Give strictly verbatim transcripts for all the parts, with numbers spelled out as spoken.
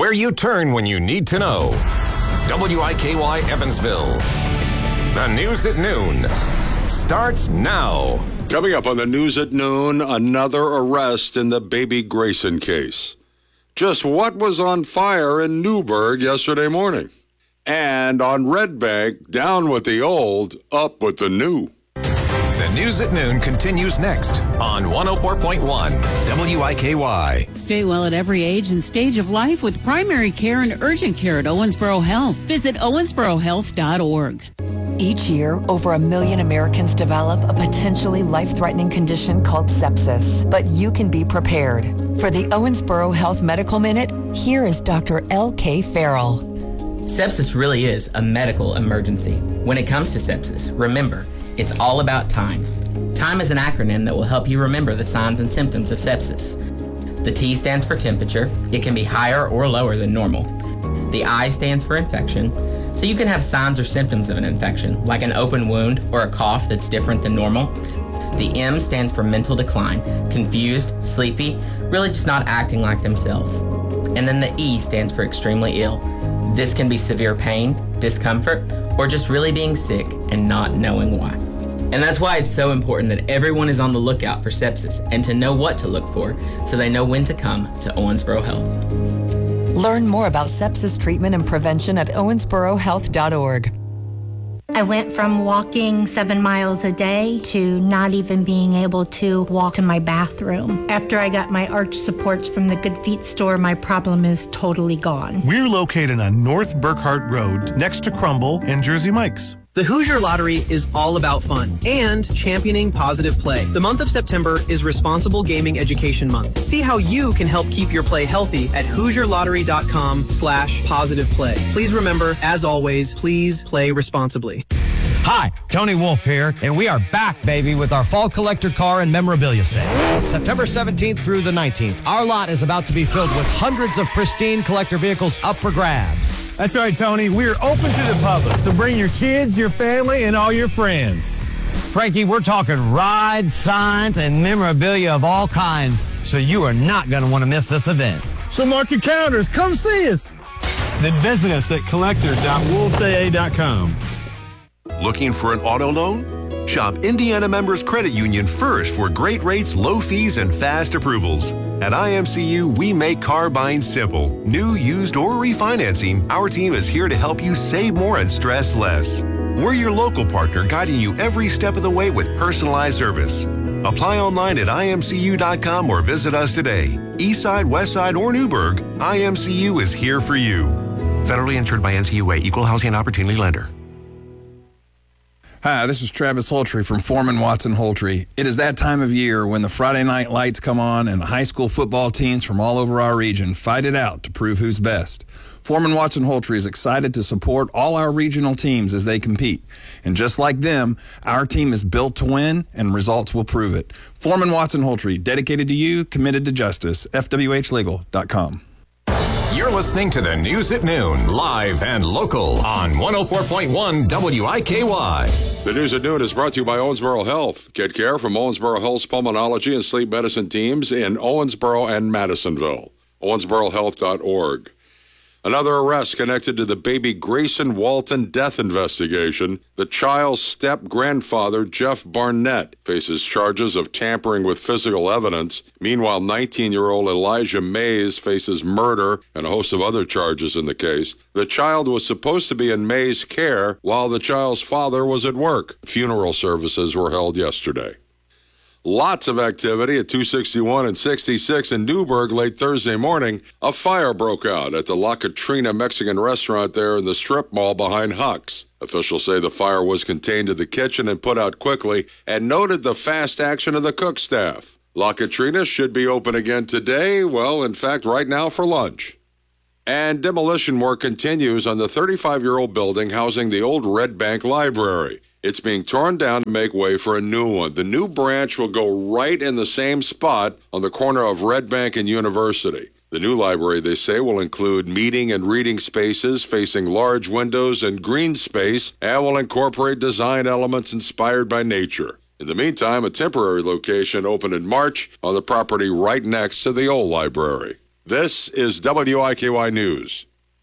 where you turn when you need to know. W I K Y Evansville. The news at noon starts now. Coming up on the news at noon, another arrest in the Baby Grayson case. Just what was on fire in Newburgh yesterday morning? And on Red Bank, down with the old, up with the new. The news at noon continues next on one oh four point one W I K Y. Stay well at every age and stage of life with primary care and urgent care at Owensboro Health. Visit owensboro health dot org. Each year, over a million Americans develop a potentially life-threatening condition called sepsis. But you can be prepared. For the Owensboro Health Medical Minute, here is Doctor L K Farrell. Sepsis really is a medical emergency. When it comes to sepsis, remember, it's all about time. TIME is an acronym that will help you remember the signs and symptoms of sepsis. The T stands for temperature. It can be higher or lower than normal. The I stands for infection. So you can have signs or symptoms of an infection, like an open wound or a cough that's different than normal. The M stands for mental decline, confused, sleepy, really just not acting like themselves. And then the E stands for extremely ill. This can be severe pain, discomfort, or just really being sick and not knowing why. And that's why it's so important that everyone is on the lookout for sepsis and to know what to look for so they know when to come to Owensboro Health. Learn more about sepsis treatment and prevention at owensboro health dot org. I went from walking seven miles a day to not even being able to walk to my bathroom. After I got my arch supports from the Good Feet store, my problem is totally gone. We're located on North Burkhart Road, next to Crumble and Jersey Mike's. The Hoosier Lottery is all about fun and championing positive play. The month of September is Responsible Gaming Education Month. See how you can help keep your play healthy at hoosier lottery dot com slash positive play. Please remember, as always, please play responsibly. Hi, Tony Wolf here, and we are back, baby, with our fall collector car and memorabilia sale. September seventeenth through the nineteenth, our lot is about to be filled with hundreds of pristine collector vehicles up for grabs. That's right, Tony. We're open to the public, so bring your kids, your family, and all your friends. Frankie, we're talking rides, signs, and memorabilia of all kinds, so you are not going to want to miss this event. So mark your calendars. Come see us. Then visit us at collector dot wolves a a dot com. Looking for an auto loan? Shop Indiana Members Credit Union first for great rates, low fees, and fast approvals. At I M C U, we make car buying simple. New, used, or refinancing, our team is here to help you save more and stress less. We're your local partner, guiding you every step of the way with personalized service. Apply online at I M C U dot com or visit us today. Eastside, Westside, or Newburgh, I M C U is here for you. Federally insured by N C U A, Equal Housing and Opportunity Lender. Hi, this is Travis Holtry from Foreman Watson Holtry. It is that time of year when the Friday night lights come on and high school football teams from all over our region fight it out to prove who's best. Foreman Watson Holtry is excited to support all our regional teams as they compete. And just like them, our team is built to win, and results will prove it. Foreman Watson Holtry, dedicated to you, committed to justice. F W H legal dot com. You're listening to the News at Noon, live and local on one oh four point one W I K Y. The News at Noon is brought to you by Owensboro Health. Get care from Owensboro Health's pulmonology and sleep medicine teams in Owensboro and Madisonville. owensboro health dot org. Another arrest connected to the baby Grayson Walton death investigation. The child's step-grandfather, Jeff Barnett, faces charges of tampering with physical evidence. Meanwhile, nineteen-year-old Elijah Mays faces murder and a host of other charges in the case. The child was supposed to be in Mays' care while the child's father was at work. Funeral services were held yesterday. Lots of activity at two sixty-one and sixty-six in Newburgh late Thursday morning. A fire broke out at the La Katrina Mexican restaurant there in the strip mall behind Huck's. Officials say the fire was contained to the kitchen and put out quickly, and noted the fast action of the cook staff. La Katrina should be open again today, well, in fact, right now for lunch. And demolition work continues on the thirty-five-year-old building housing the old Red Bank Library. It's being torn down to make way for a new one. The new branch will go right in the same spot on the corner of Red Bank and University. The new library, they say, will include meeting and reading spaces facing large windows and green space, and will incorporate design elements inspired by nature. In the meantime, a temporary location opened in March on the property right next to the old library. This is W I K Y News.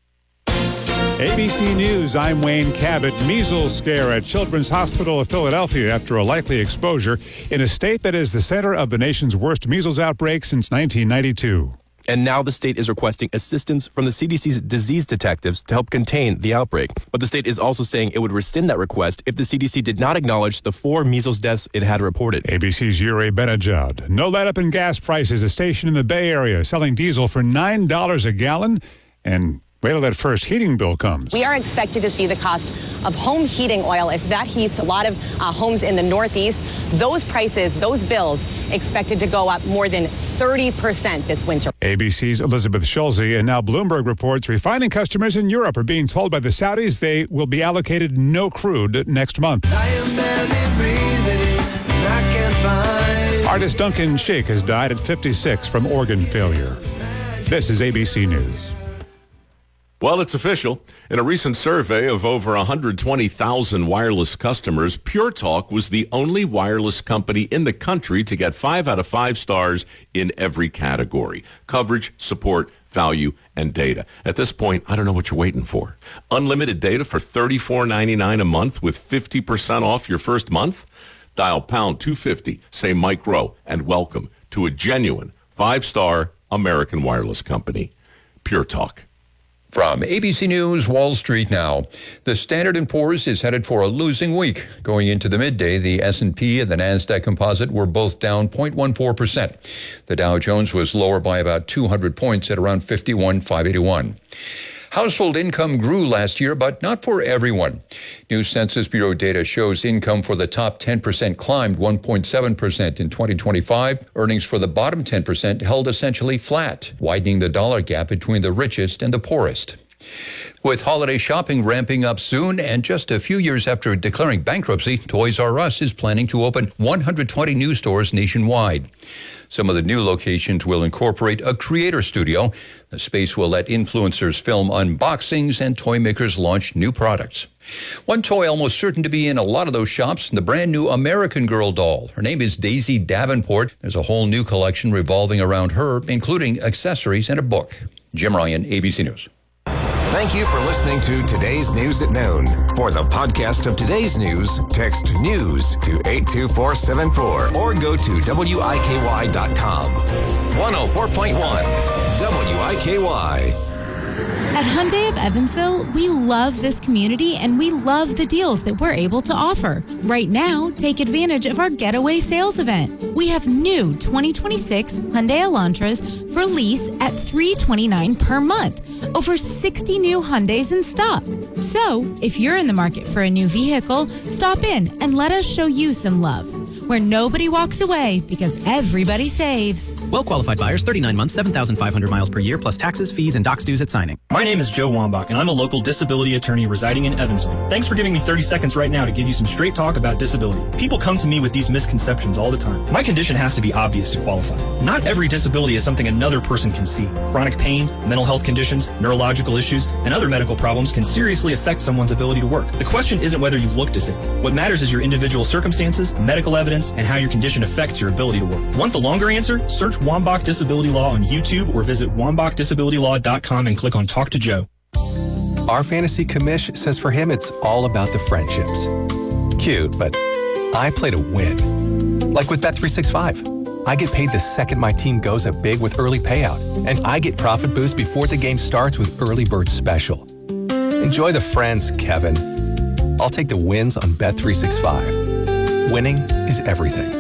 A B C News, I'm Wayne Cabot. Measles scare at Children's Hospital of Philadelphia after a likely exposure in a state that is the center of the nation's worst measles outbreak since nineteen ninety-two. And now the state is requesting assistance from the C D C's disease detectives to help contain the outbreak. But the state is also saying it would rescind that request if the C D C did not acknowledge the four measles deaths it had reported. A B C's Yuri Benajad. No let up in gas prices. A station in the Bay Area selling diesel for nine dollars a gallon. And wait till that first heating bill comes. We are expected to see the cost of home heating oil as that heats a lot of uh, homes in the Northeast. Those prices, those bills, expected to go up more than thirty percent this winter. A B C's Elizabeth Schulze, and now Bloomberg reports refining customers in Europe are being told by the Saudis they will be allocated no crude next month. I am barely breathing, and I can't find... Artist Duncan Sheik has died at fifty-six from organ failure. This is A B C News. Well, it's official. In a recent survey of over one hundred twenty thousand wireless customers, Pure Talk was the only wireless company in the country to get five out of five stars in every category: coverage, support, value, and data. At this point, I don't know what you're waiting for. Unlimited data for thirty-four ninety-nine a month with fifty percent off your first month? Dial pound two fifty, say Mike Rowe, and welcome to a genuine five-star American wireless company. Pure Talk. From A B C News, Wall Street now. The Standard and Poor's is headed for a losing week. Going into the midday, the S and P and the NASDAQ Composite were both down zero point one four percent. The Dow Jones was lower by about two hundred points at around fifty-one thousand five hundred eighty-one. Household income grew last year, but not for everyone. New Census Bureau data shows income for the top ten percent climbed one point seven percent in twenty twenty-five. Earnings for the bottom ten percent held essentially flat, widening the dollar gap between the richest and the poorest. With holiday shopping ramping up soon and just a few years after declaring bankruptcy, Toys R Us is planning to open one hundred twenty new stores nationwide. Some of the new locations will incorporate a creator studio. The space will let influencers film unboxings and toy makers launch new products. One toy almost certain to be in a lot of those shops, the brand new American Girl doll. Her name is Daisy Davenport. There's a whole new collection revolving around her, including accessories and a book. Jim Ryan, A B C News. Thank you for listening to Today's News at Noon. For the podcast of today's news, text NEWS to eight two four seven four or go to W I K Y dot com. one oh four point one W I K Y. At Hyundai of Evansville, we love this community and we love the deals that we're able to offer. Right now, take advantage of our Getaway Sales event. We have new twenty twenty-six Hyundai Elantras for lease at three hundred twenty-nine dollars per month. Over sixty new Hyundais in stock. So, if you're in the market for a new vehicle, stop in and let us show you some love. Where nobody walks away because everybody saves. Well-qualified buyers, thirty-nine months, seven thousand five hundred miles per year, plus taxes, fees, and docs dues at signing. My name is Joe Wambach, and I'm a local disability attorney residing in Evansville. Thanks for giving me thirty seconds right now to give you some straight talk about disability. People come to me with these misconceptions all the time. My condition has to be obvious to qualify. Not every disability is something another person can see. Chronic pain, mental health conditions, neurological issues, and other medical problems can seriously affect someone's ability to work. The question isn't whether you look disabled. What matters is your individual circumstances, medical evidence, and how your condition affects your ability to work. Want the longer answer? Search Wambach Disability Law on YouTube or visit wambach disability law dot com and click on Talk to Joe. Our fantasy commish says for him it's all about the friendships. Cute, but I play to win. Like with Bet three sixty-five. I get paid the second my team goes up big with early payout, and I get profit boost before the game starts with Early Bird Special. Enjoy the friends, Kevin. I'll take the wins on Bet three sixty-five. Winning is everything.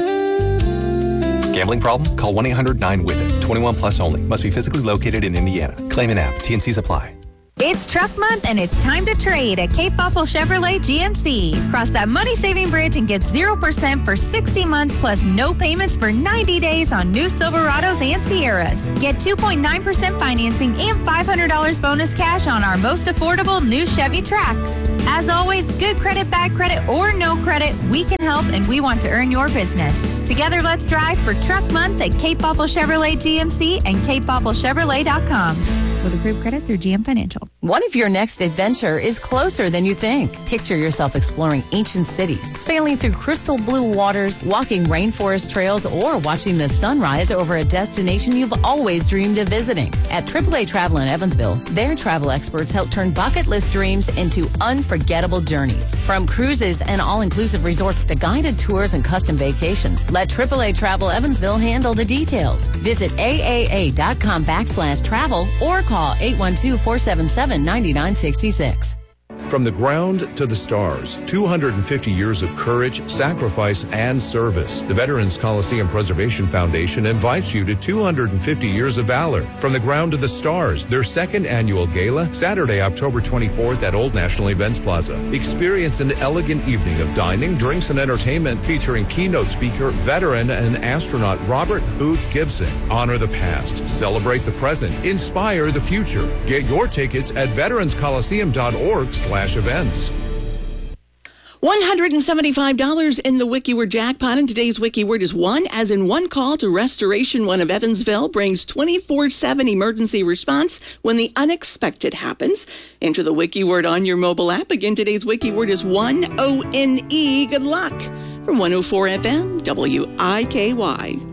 Gambling problem? Call one eight hundred nine with it. twenty-one plus only. Must be physically located in Indiana. Claim an app. T and Cs apply. It's truck month and it's time to trade at Cape Popple Chevrolet G M C. Cross that money-saving bridge and get zero percent for sixty months plus no payments for ninety days on new Silverados and Sierras. Get two point nine percent financing and five hundred dollars bonus cash on our most affordable new Chevy Trax. As always, good credit, bad credit, or no credit, we can help and we want to earn your business. Together, let's drive for truck month at Cape Popple Chevrolet G M C and cape popple chevrolet dot com. with approved credit through G M Financial. What if your next adventure is closer than you think? Picture yourself exploring ancient cities, sailing through crystal blue waters, walking rainforest trails, or watching the sunrise over a destination you've always dreamed of visiting. At triple A Travel in Evansville, their travel experts help turn bucket list dreams into unforgettable journeys. From cruises and all-inclusive resorts to guided tours and custom vacations, let triple A Travel Evansville handle the details. Visit A A A dot com backslash travel or call eight one two, four seven seven, nine nine six six. From the ground to the stars, two hundred fifty years of courage, sacrifice, and service. The Veterans Coliseum Preservation Foundation invites you to two hundred fifty years of valor. From the ground to the stars, their second annual gala, Saturday, October twenty-fourth at Old National Events Plaza. Experience an elegant evening of dining, drinks, and entertainment featuring keynote speaker, veteran, and astronaut Robert Boot Gibson. Honor the past, celebrate the present, inspire the future. Get your tickets at veterans coliseum dot org slash events. one hundred seventy-five dollars in the WikiWord jackpot, and today's WikiWord is one, as in one call to Restoration One of Evansville brings twenty-four seven emergency response when the unexpected happens. Enter the WikiWord on your mobile app. Again, today's WikiWord is one, O N E. Good luck. From one oh four F M, W I K Y.